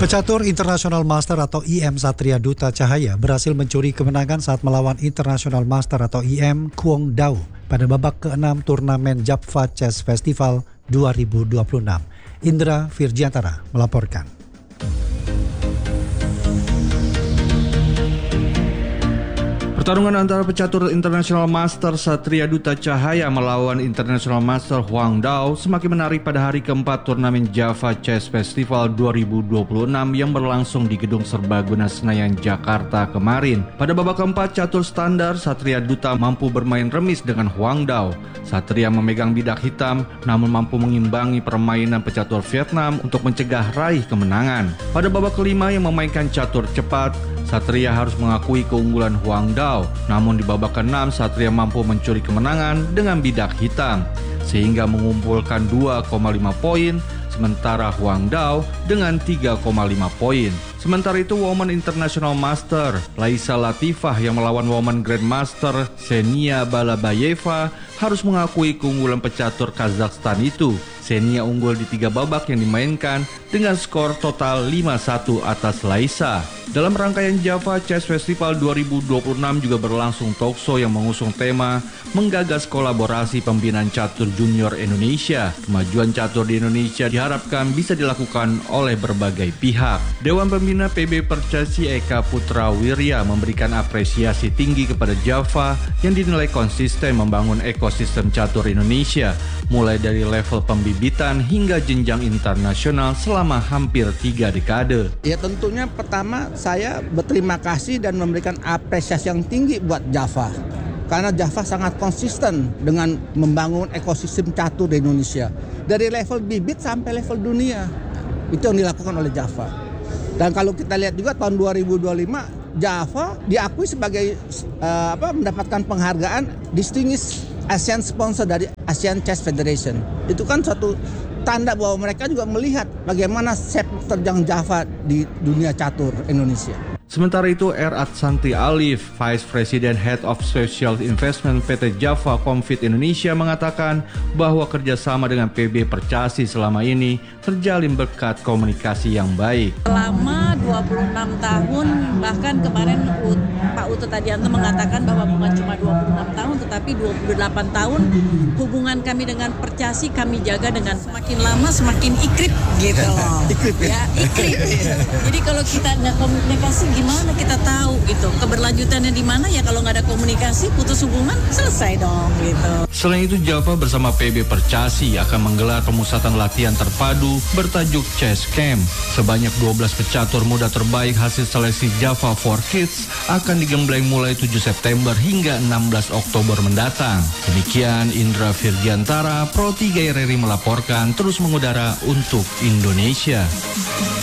Pecatur International Master atau IM Satria Duta Cahaya berhasil mencuri kemenangan saat melawan International Master atau IM Quang Dao pada babak ke-6 turnamen Java Chess Festival 2026. Indra Virjiantara melaporkan. Pertarungan antara pecatur International Master Satria Duta Cahaya melawan International Master Quang Dao semakin menarik pada hari keempat turnamen Java Chess Festival 2026 yang berlangsung di Gedung Serbaguna Senayan, Jakarta kemarin. Pada babak keempat catur standar, Satria Duta mampu bermain remis dengan Quang Dao. Satria memegang bidak hitam namun mampu mengimbangi permainan pecatur Vietnam untuk mencegah raih kemenangan. Pada babak kelima yang memainkan catur cepat, Satria harus mengakui keunggulan Quang Dao, namun di babak ke-6 Satria mampu mencuri kemenangan dengan bidak hitam, sehingga mengumpulkan 2,5 poin, sementara Quang Dao dengan 3,5 poin. Sementara itu, Women International Master Laisa Latifah yang melawan Women Grandmaster Ksenia Balabayeva harus mengakui keunggulan pecatur Kazakhstan itu. Ksenia unggul di 3 babak yang dimainkan dengan skor total 5-1 atas Laisa. Dalam rangkaian Java Chess Festival 2026 juga berlangsung talkshow yang mengusung tema menggagas kolaborasi pembinaan catur junior Indonesia. Kemajuan catur di Indonesia diharapkan bisa dilakukan oleh berbagai pihak. Dewan Pembina PB Percasi Eka Putra Wirya memberikan apresiasi tinggi kepada Java yang dinilai konsisten membangun ekosistem catur Indonesia, mulai dari level pembibitan hingga jenjang internasional selama hampir 3 dekade. Ya tentunya pertama saya berterima kasih dan memberikan apresiasi yang tinggi buat Java. Karena Java sangat konsisten dengan membangun ekosistem catur di Indonesia. Dari level bibit sampai level dunia. Itu yang dilakukan oleh Java. Dan kalau kita lihat juga tahun 2025 Java diakui sebagai mendapatkan penghargaan Distinguished ASEAN Sponsor dari ASEAN Chess Federation. Itu kan suatu tanda bahwa mereka juga melihat bagaimana sepak terjang Java di dunia catur Indonesia. Sementara itu, Santi Alif, Vice President Head of Special Investment PT Java Confit Indonesia mengatakan bahwa kerjasama dengan PB Percasi selama ini terjalin berkat komunikasi yang baik. Selama 26 tahun, bahkan kemarin Pak Utut Adianto mengatakan bahwa bukan cuma 26 tahun tetapi 28 tahun hubungan kami dengan Percasi kami jaga dengan semakin lama semakin ikrip gitu loh. Ikrip ya? Ikrip. Jadi kalau kita nggak komunikasi gimana kita tahu gitu keberlanjutannya di mana ya, kalau nggak ada komunikasi putus hubungan selesai dong gitu. Selain itu, Java bersama PB Percasi akan menggelar pemusatan latihan terpadu bertajuk Chess Camp. Sebanyak 12 pecatur muda terbaik hasil seleksi Java for Kids akan digembleng mulai 7 September hingga 16 Oktober mendatang. Demikian Indra Virjiantara, Pro 3 RRI melaporkan terus mengudara untuk Indonesia.